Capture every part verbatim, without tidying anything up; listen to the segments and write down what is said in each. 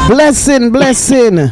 Blessing, blessing.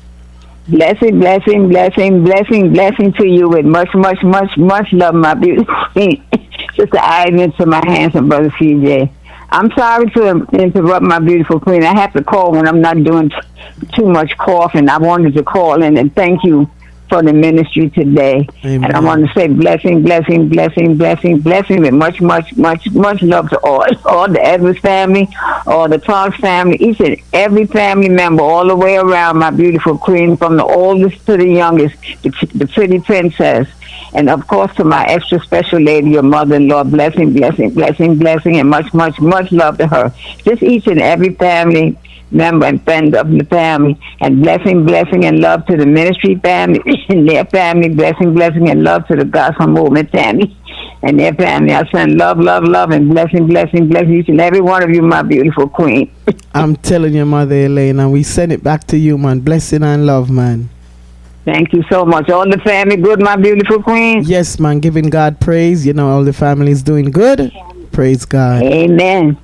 Blessing, blessing, blessing, blessing, blessing to you with much, much, much, much love, my beautiful queen. Sister Ivy, into my handsome brother C J. I'm sorry to interrupt my beautiful queen. I have to call when I'm not doing t- too much coughing. I wanted to call in and thank you for the ministry today. Amen. And I want to say blessing, blessing, blessing, blessing, blessing with much, much, much, much love to all, all the Edwards family, all the Clark family, each and every family member all the way around, my beautiful queen, from the oldest to the youngest, the, the pretty princess. And, of course, to my extra special lady, your mother-in-law, blessing, blessing, blessing, blessing, and much, much, much love to her. Just each and every family member and friend of the family. And blessing, blessing, and love to the ministry family and their family. Blessing, blessing, and love to the gospel movement family and their family. I send love, love, love, and blessing, blessing, blessing each and every one of you, my beautiful queen. I'm telling you, Mother Elaine, and we send it back to you, man. Blessing and love, man. Thank you so much. All the family good, my beautiful queen? Yes, man. Giving God praise. You know, all the family is doing good. Praise God. Amen.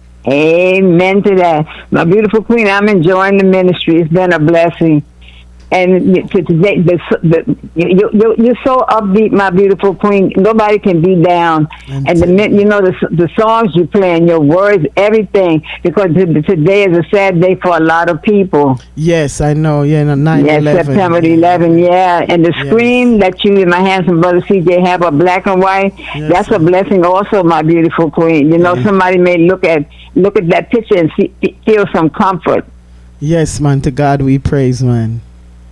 Amen to that. My beautiful queen, I'm enjoying the ministry. It's been a blessing. And to today, the, the, you, you, you're so upbeat, my beautiful queen. Nobody can be down. And, and the you know the the songs you play and your words, everything. Because today is a sad day for a lot of people. Yes, I know. Yeah, no, nine yes, eleven. September eleventh. Yeah, and the yes. screen that you and my handsome brother C J have a black and white. Yes, that's sir. a blessing, also, my beautiful queen. You know, yeah. somebody may look at look at that picture and see, feel some comfort. Yes, man. To God we praise, man.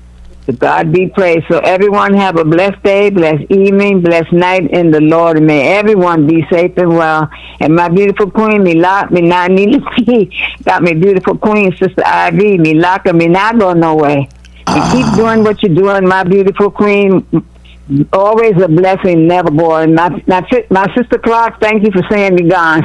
To God be praised. So everyone have a blessed day, blessed evening, blessed night in the Lord. And may everyone be safe and well. And my beautiful queen, me lock, me not need to see. Got me beautiful queen, Sister Ivy. Me lock her, me not go no way. And keep doing what you're doing, my beautiful queen. Always a blessing, never boring. My, my, my sister Clark, thank you for saying me gone.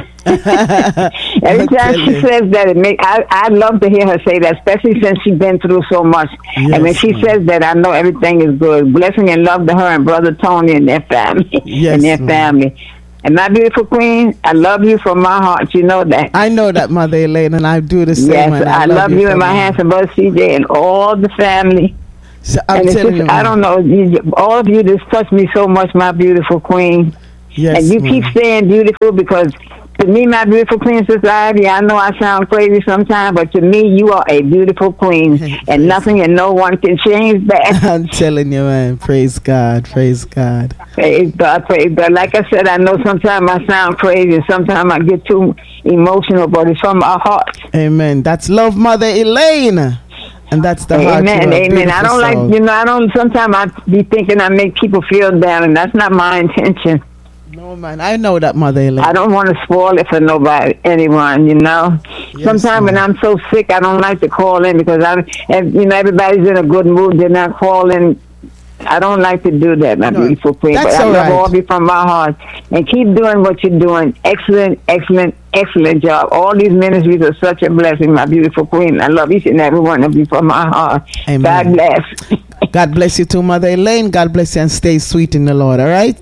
Every time she says that, it make I I love to hear her say that, especially since she's been through so much. Yes, and when she man. says that, I know everything is good. Blessing and love to her and Brother Tony and their family. Yes, and their man. family. And my beautiful queen, I love you from my heart. You know that. I know that, Mother Elaine, and I do the same. Yes, man. I, I love, love you and my handsome brother C J and all the family. So I'm and telling just, you, I don't know, you, all of you just touch me so much, my beautiful queen. Yes, and you man. keep staying beautiful because to me, my beautiful queen, Sister Ivy, I know I sound crazy sometimes, but to me, you are a beautiful queen, and nothing and no one can change that. I'm telling you, man. Praise God. Praise God. Praise God. Praise God. Like I said, I know sometimes I sound crazy, and sometimes I get too emotional, but it's from my heart. Amen. That's love, Mother Elaine. And that's the heart. Amen, amen. I don't soul. like, you know, I don't, sometimes I be thinking I make people feel down, and that's not my intention. No, man, I know that, Mother Elaine. I don't want to spoil it for nobody, anyone, you know. Yes, sometimes when I'm so sick, I don't like to call in because, I, and, you know, everybody's in a good mood. They're not calling. I don't like to do that, my no, beautiful queen. But I love right. all of you from my heart. And keep doing what you're doing. Excellent, excellent, excellent job. All these ministries are such a blessing, my beautiful queen. I love each and every one of you from my heart. Amen. God bless. God bless you too, Mother Elaine. God bless you and stay sweet in the Lord, all right?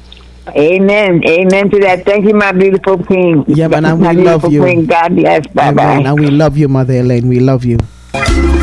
Amen. Amen to that. Thank you, my beautiful queen. Yeah, man, and we my love you. Queen. God bless. Bye-bye. And we love you, Mother Elaine. We love you.